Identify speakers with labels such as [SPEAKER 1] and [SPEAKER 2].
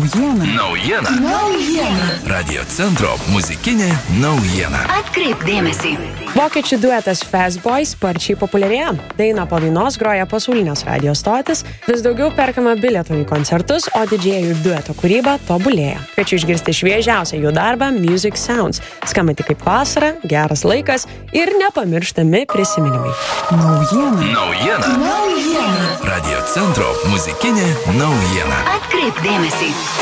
[SPEAKER 1] Naujiena. Radio centro muzikinė naujiena.
[SPEAKER 2] Atkreipk dėmesį.
[SPEAKER 3] Vokiečių duetas Fastboy sparčiai populiarėja. Dainą po dainos groja pasaulinės radio stotis, vis daugiau perkama bilietų į koncertus, o didžėjų dueto kūryba tobulėja. Kviečiu išgirsti šviežiausią jų darbą Music Sounds. Skambantį kaip vasara, geras laikas ir nepamirštami prisiminimai.
[SPEAKER 1] Naujiena. Radio centro muzikinė naujiena.
[SPEAKER 2] Atkreipk dėmesį.